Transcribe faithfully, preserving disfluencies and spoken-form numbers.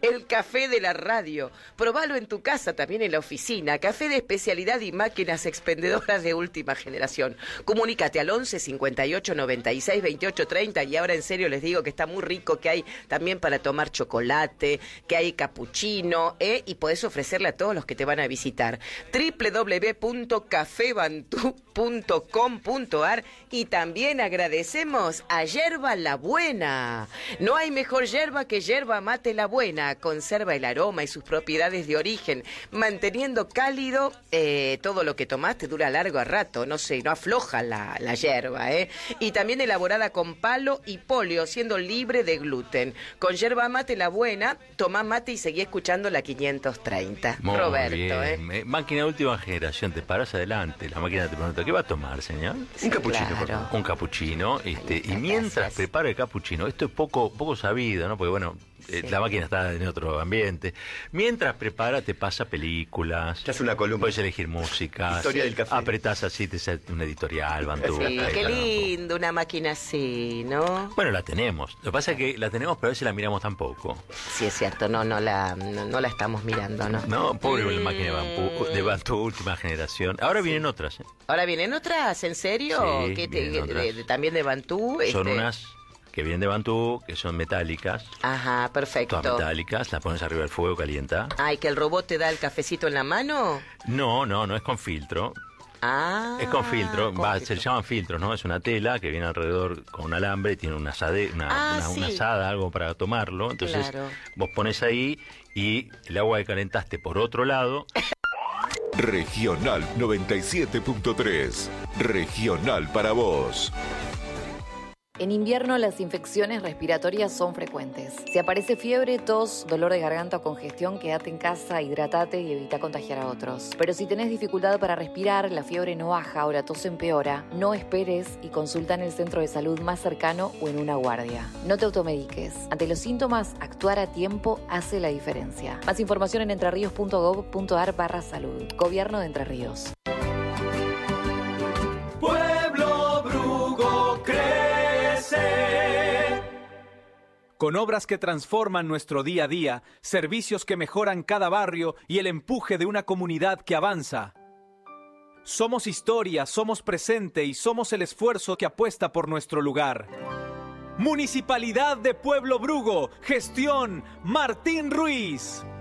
el café de la radio. Probalo en tu casa, también en la oficina. Café de especialidad y máquinas expendedoras de última generación. Comunícate al once cincuenta y ocho noventa y seis veintiocho treinta y ahora en serio les digo que está muy rico, que hay también para tomar chocolate, que hay capuchino, ¿eh? Y podés ofrecerle a todos los que te van a visitar. doble u doble u doble u punto café bantú punto com punto a r y también agradecemos a Yerba La Buena. No hay mejor yerba que Yerba Mate La Buena. Conserva el aroma y sus propiedades de origen, manteniendo cálido eh, todo lo que tomaste, dura largo a rato, no sé, no afloja la, la yerba, ¿eh? Y también elaborada con palo y polio, siendo libre de gluten. Con Yerba Mate La Buena, tomá mate y seguí escuchando la quinientos treinta. Muy Roberto, bien. ¿eh? Máquina de última generación, te paras adelante, la máquina te pregunta, ¿qué va a tomar, señor? Sí, un capuchino, claro. Por favor. Un capuchino, este, y mientras gracias. Prepara el capuchino, esto es poco, poco sabido, ¿no? Porque bueno, eh, sí. La máquina está en otro ambiente. Mientras prepara, te pasa películas. Ya es una columna. Puedes elegir música. Historia del café. Apretás así, te sale una editorial, Bantú. Sí, qué lindo, una máquina así, ¿no? Bueno, la tenemos. Lo que pasa es que la tenemos, pero a veces la miramos tampoco. Sí, es cierto, no, no la, no, no la estamos mirando, ¿no? No, pobre mm. la máquina de Bantú, de Bantú última generación. Ahora sí. Vienen otras, ¿eh? Ahora vienen otras, ¿en serio? Sí, ¿Qué te, otras. De, de, también de Bantú. Son este... unas que vienen de Bantú, que son metálicas. Ajá, perfecto. Todas metálicas, las pones arriba del fuego, calienta. Ay, ¿que el robot te da el cafecito en la mano? No, no, no es con filtro. Ah. Es con filtro, con va, filtro. Se llaman filtros, ¿no? Es una tela que viene alrededor con un alambre y tiene una, asade, una, ah, una, sí. una asada, algo para tomarlo. Entonces, claro. Vos pones ahí y el agua que calentaste por otro lado. Regional noventa y siete punto tres. Regional para vos. En invierno las infecciones respiratorias son frecuentes. Si aparece fiebre, tos, dolor de garganta o congestión, quédate en casa, hidratate y evita contagiar a otros. Pero si tenés dificultad para respirar, la fiebre no baja o la tos empeora, no esperes y consulta en el centro de salud más cercano o en una guardia. No te automediques. Ante los síntomas, actuar a tiempo hace la diferencia. Más información en entreríos punto gob punto ar barra salud. Gobierno de Entre Ríos. Pueblo Brugo crece. Con obras que transforman nuestro día a día, servicios que mejoran cada barrio y el empuje de una comunidad que avanza. Somos historia, somos presente y somos el esfuerzo que apuesta por nuestro lugar. Municipalidad de Pueblo Brugo, gestión Martín Ruiz.